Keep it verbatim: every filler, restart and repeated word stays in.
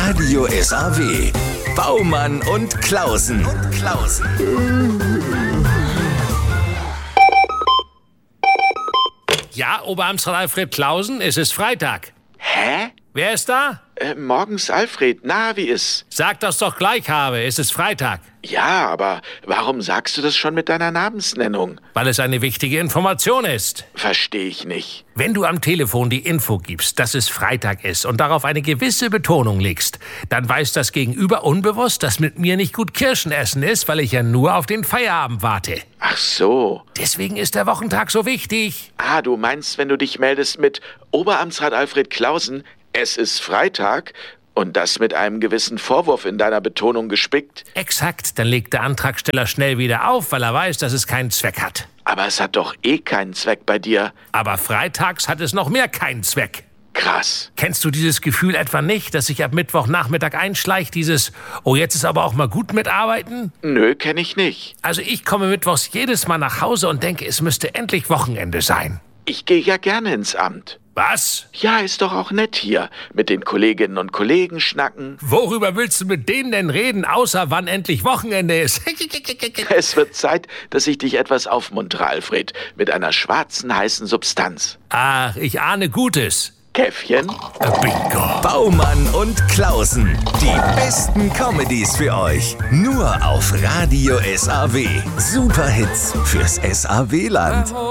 Radio S A W. Baumann und Klausen. Und Klausen. Ja, Oberamtsrat Alfred Klausen, es ist Freitag. Hä? Wer ist da? Äh, morgens Alfred, na, wie ist? Sag das doch gleich, Habe, es ist Freitag. Ja, aber warum sagst du das schon mit deiner Namensnennung? Weil es eine wichtige Information ist. Verstehe ich nicht. Wenn du am Telefon die Info gibst, dass es Freitag ist und darauf eine gewisse Betonung legst, dann weiß das Gegenüber unbewusst, dass mit mir nicht gut Kirschen essen ist, weil ich ja nur auf den Feierabend warte. Ach so. Deswegen ist der Wochentag so wichtig. Ah, du meinst, wenn du dich meldest mit Oberamtsrat Alfred Klausen, es ist Freitag und das mit einem gewissen Vorwurf in deiner Betonung gespickt? Exakt, dann legt der Antragsteller schnell wieder auf, weil er weiß, dass es keinen Zweck hat. Aber es hat doch eh keinen Zweck bei dir. Aber freitags hat es noch mehr keinen Zweck. Krass. Kennst du dieses Gefühl etwa nicht, dass sich ab Mittwochnachmittag einschleicht, dieses "Oh, jetzt ist aber auch mal gut mitarbeiten"? Nö, kenn ich nicht. Also ich komme mittwochs jedes Mal nach Hause und denke, es müsste endlich Wochenende sein. Ich gehe ja gerne ins Amt. Was? Ja, ist doch auch nett hier. Mit den Kolleginnen und Kollegen schnacken. Worüber willst du mit denen denn reden, außer wann endlich Wochenende ist? Es wird Zeit, dass ich dich etwas aufmuntere, Alfred. Mit einer schwarzen, heißen Substanz. Ach, ich ahne Gutes. Käffchen? Bingo. Baumann und Klausen. Die besten Comedies für euch. Nur auf Radio S A W. Superhits fürs S A W-Land.